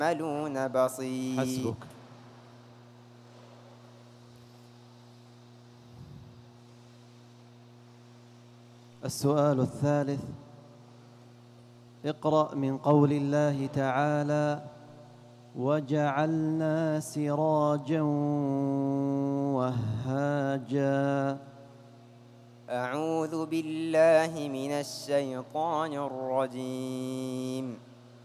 تعملون بصير. حسبك. السؤال الثالث: اقرأ من قول الله تعالى: وجعلنا سراجا وهاجا. أعوذ بالله من الشيطان الرجيم.